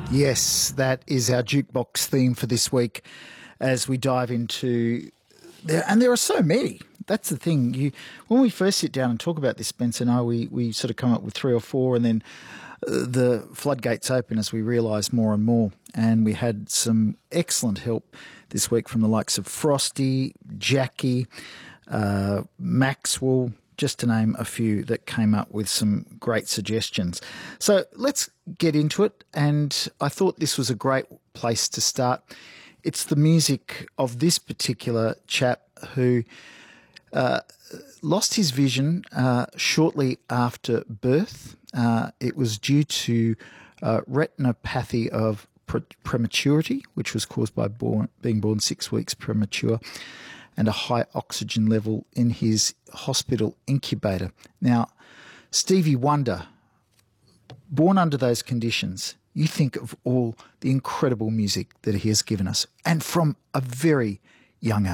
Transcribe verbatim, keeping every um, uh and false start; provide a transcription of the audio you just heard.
Yes, that is our jukebox theme for this week as we dive into there. And there are so many. That's the thing. You, when we first sit down and talk about this, Spencer and I, we, we sort of come up with three or four, and then uh, the floodgates open as we realise more and more. And we had some excellent help this week from the likes of Frosty, Jackie, uh, Maxwell, just to name a few that came up with some great suggestions. So let's get into it, and I thought this was a great place to start. It's the music of this particular chap who uh, lost his vision uh, shortly after birth. Uh, it was due to uh, retinopathy of pre- prematurity, which was caused by born, being born six weeks premature, and a high oxygen level in his hospital incubator. Now, Stevie Wonder, born under those conditions, you think of all the incredible music that he has given us, and from a very young age.